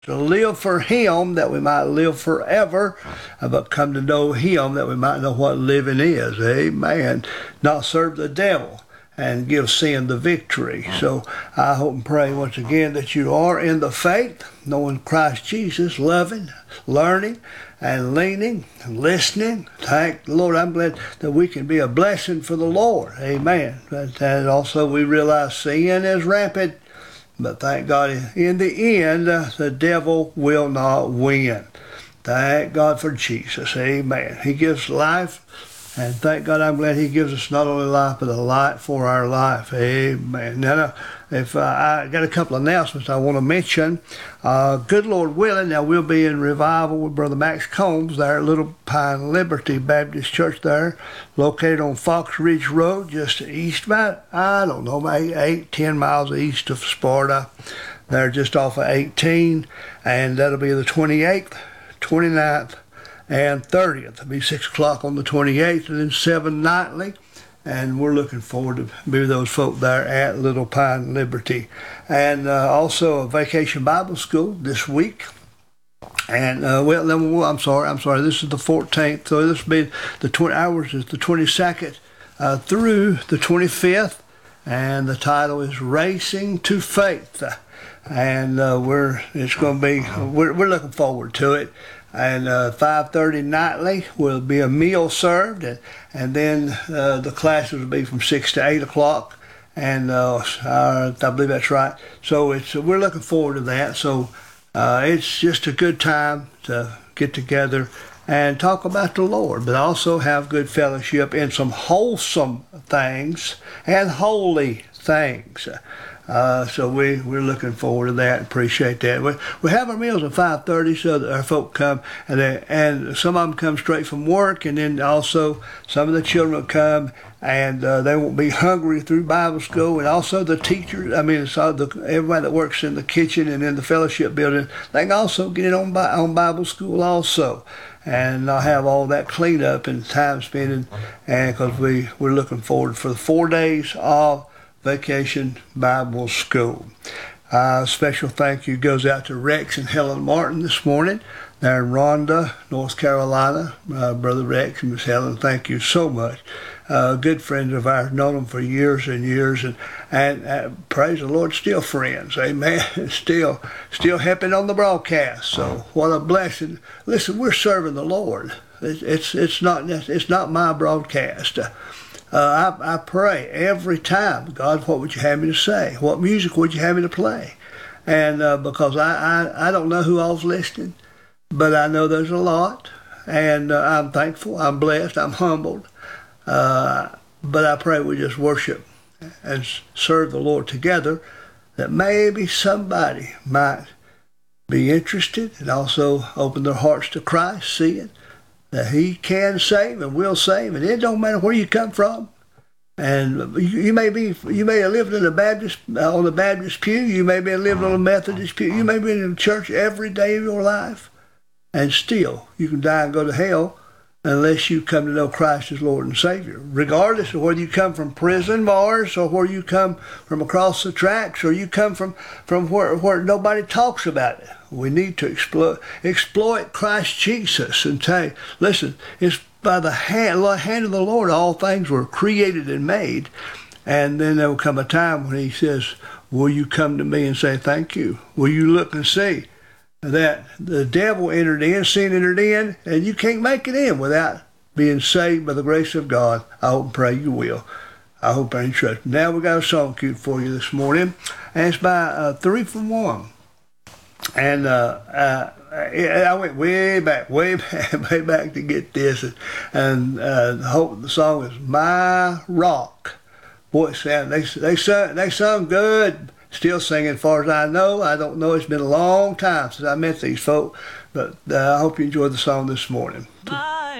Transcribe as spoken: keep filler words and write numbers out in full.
To live for him that we might live forever, but come to know him that we might know what living is. Amen. Not serve the devil and give sin the victory. So I hope and pray once again that you are in the faith, knowing Christ Jesus, loving, learning, and leaning, and listening. Thank the Lord. I'm glad that we can be a blessing for the Lord. Amen. But, and also we realize sin is rampant. But thank God, in the end, uh, the devil will not win. Thank God for Jesus. Amen. He gives life. And thank God, I'm glad he gives us not only life, but a light for our life. Amen. Now, if uh, I got a couple of announcements I want to mention. Uh, good Lord willing, now we'll be in revival with Brother Max Combs there at Little Pine Liberty Baptist Church there, located on Fox Ridge Road, just east about, I don't know, maybe eight, ten miles east of Sparta. They're just off of eighteen, and that'll be the twenty-eighth, twenty-ninth, and thirtieth. It'll be six o'clock on the twenty-eighth, and then seven nightly. And we're looking forward to be with those folk there at Little Pine Liberty. And uh, also a Vacation Bible School this week. And, uh, well, then, well, I'm sorry, I'm sorry, this is the fourteenth. So this will be the twenty hours is the twenty-second uh, through the twenty-fifth. And the title is Racing to Faith. And uh, we're, it's going to be, we're, we're looking forward to it. And uh, five thirty nightly will be a meal served, and, and then uh, the classes will be from six to eight o'clock, and uh, I believe that's right. So it's we're looking forward to that. So uh, it's just a good time to get together and talk about the Lord, but also have good fellowship in some wholesome things and holy things. Uh, so we, we're looking forward to that. Appreciate that. We, we have our meals at five thirty so that our folk come, and they, and some of them come straight from work, and then also some of the children will come, and uh, they won't be hungry through Bible school, and also the teachers, I mean, so the, everybody that works in the kitchen and in the fellowship building, they can also get it on, on Bible school also. And I'll have all that cleaned up and time spending, and because we, we're looking forward for the four days of Vacation Bible School. Uh, special thank you goes out to Rex and Helen Martin this morning. They're in Rhonda, North Carolina. Uh, Brother Rex and Miss Helen, thank you so much. Uh, good friends of ours, known them for years and years, and and uh, praise the Lord, still friends. Amen. still, still helping on the broadcast. So what a blessing. Listen, we're serving the Lord. It's it's, it's not it's not my broadcast. Uh, Uh, I, I pray every time, God, what would you have me to say? What music would you have me to play? And uh, because I, I, I don't know who all's listening, but I know there's a lot. And uh, I'm thankful, I'm blessed, I'm humbled. Uh, but I pray we just worship and serve the Lord together, that maybe somebody might be interested and also open their hearts to Christ, seeing that he can save and will save, and it don't matter where you come from. And you, you may be, you may have lived in a Baptist uh, on the Baptist pew. You may be lived on a Methodist pew. You may be in church every day of your life, and still you can die and go to hell unless you come to know Christ as Lord and Savior. Regardless of whether you come from prison bars or where you come from across the tracks, or you come from from where where nobody talks about it. We need to exploit, exploit Christ Jesus and say, listen, it's by the hand, the hand of the Lord all things were created and made. And then there will come a time when he says, will you come to me and say thank you? Will you look and see that the devil entered in, sin entered in, and you can't make it in without being saved by the grace of God? I hope and pray you will. I hope I ain't trust. Now we got a song cute for you this morning, and it's by uh, Three from One. And uh, uh, I went way back, way back, way back to get this. And, and uh, the, whole, the song is My Rock. Boy, it sound, they, they, sung, they sung good. Still singing as far as I know. I don't know. It's been a long time since I met these folk. But uh, I hope you enjoyed the song this morning. My